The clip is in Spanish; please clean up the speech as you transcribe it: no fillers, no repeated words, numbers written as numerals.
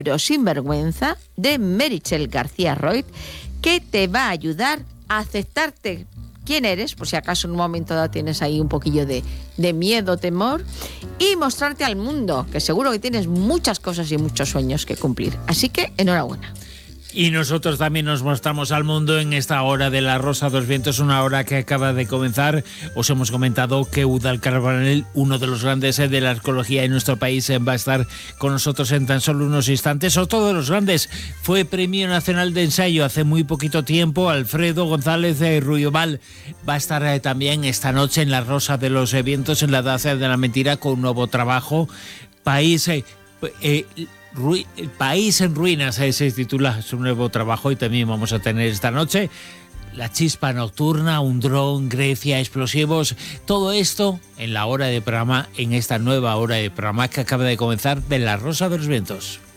Pero sin vergüenza, de Meritxell García Roig, que te va a ayudar a aceptarte quién eres, por si acaso en un momento dado tienes ahí un poquillo de miedo, temor, y mostrarte al mundo, que seguro que tienes muchas cosas y muchos sueños que cumplir. Así que enhorabuena. Y nosotros también nos mostramos al mundo en esta hora de La Rosa de los Vientos, una hora que acaba de comenzar. Os hemos comentado que Eudald Carbonell, uno de los grandes de la arqueología en nuestro país, va a estar con nosotros en tan solo unos instantes. Otro de los grandes fue Premio Nacional de Ensayo hace muy poquito tiempo. Alfredo González Ruibal va a estar también esta noche en La Rosa de los Vientos, en la Edad de la Mentira, con un nuevo trabajo. El País en Ruinas se titula su nuevo trabajo, y también vamos a tener esta noche La Chispa Nocturna, un dron, Grecia, explosivos, todo esto en la hora de programa, en esta nueva hora de programa que acaba de comenzar de La Rosa de los Vientos.